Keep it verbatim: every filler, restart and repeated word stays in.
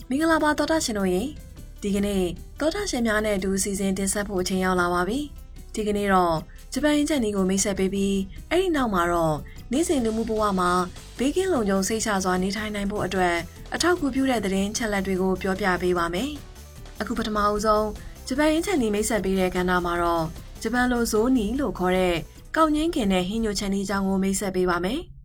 မင်္ဂလာပါတော်တာရှင်တို့ရေဒီကနေ့တော်တာရှင်များနဲ့အတူအစီအစဉ်တင်ဆက်ဖို့အချိန်ရောက်လာပါပြီဒီကနေ့တော့ဂျပန်အင်ဂျင်နီကိုမိတ်ဆက်ပေးပြီးအဲ့ဒီနောက်မှာတော့နေ့စဉ်လူမှုဘဝမှာဘေးကင်းလုံခြုံစိတ်ချစွာနေထိုင်နိုင်ဖို့အတွက်အထောက်အကူပြုတဲ့သတင်းချက်လက်တွေကိုပြောပြပေးပါမယ်အခုပထမအဆုံးဂျပန်အင်ဂျင်နီမိတ်ဆက်ပေးတဲ့ကဏ္ဍမှာတော့ဂျပန်လိုဇိုးနီလို့ခေါ်တဲ့ကောက်ငင်းခင်တဲ့ဟင်းညိုချန်ဒီကြောင်းကိုမိတ်ဆက်ပေးပါမယ်